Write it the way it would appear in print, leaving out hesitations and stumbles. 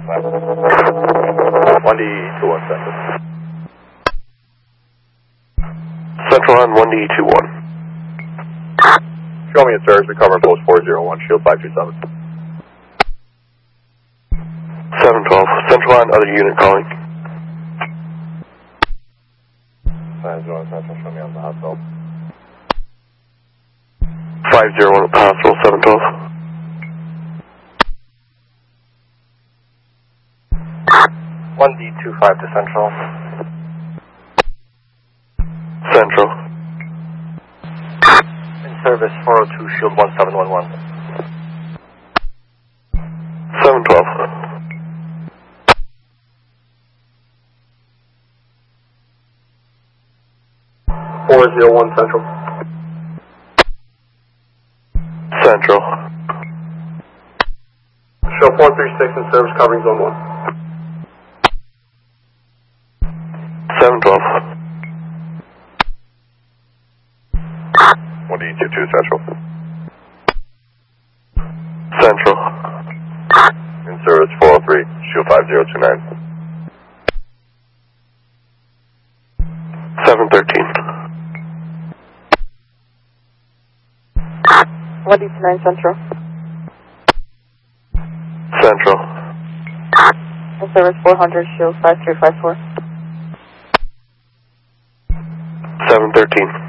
1D21 Central. Central on 1D21. Show me a surge, recover post 401, shield 527. 712, Central on, other unit calling. 501 Central, show me on the hospital. 501 at the hospital, 712. 1D25 to Central. Central. In service 402, shield 1711. 712. 401 Central. Central. Show 436 in service covering zone 1. 712. 1D22 Central. Central. In service 403, shield 5029. 713. 1D29 Central. Central. In service 400, shield 5354. 713.